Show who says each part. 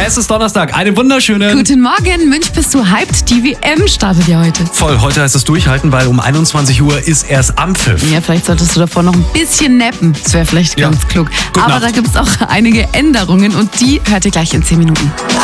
Speaker 1: Es ist Donnerstag. Einen wunderschönen...
Speaker 2: Guten Morgen, Münch, bist du hyped? Die WM startet ja heute.
Speaker 1: Voll, heute heißt es durchhalten, weil um 21 Uhr ist erst Anpfiff.
Speaker 2: Ja, vielleicht solltest du davor noch ein bisschen nappen. Das wäre vielleicht ganz klug.
Speaker 1: Gute
Speaker 2: Aber
Speaker 1: Nacht.
Speaker 2: da gibt es auch einige Änderungen und die hört ihr gleich in 10 Minuten.